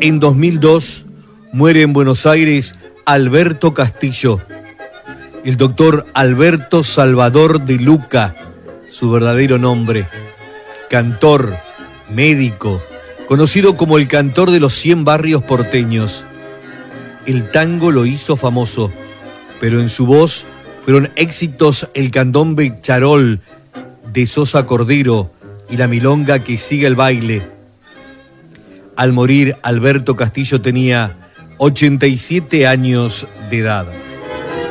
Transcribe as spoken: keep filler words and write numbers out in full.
En dos mil dos muere en Buenos Aires Alberto Castillo, el doctor Alberto Salvador de Luca, su verdadero nombre, cantor, médico, conocido como el cantor de los cien barrios porteños. El tango lo hizo famoso, pero en su voz fueron éxitos el candombe Charol de Sosa Cordero y la milonga Que siga el baile. Al morir, Alberto Castillo tenía ochenta y siete años de edad.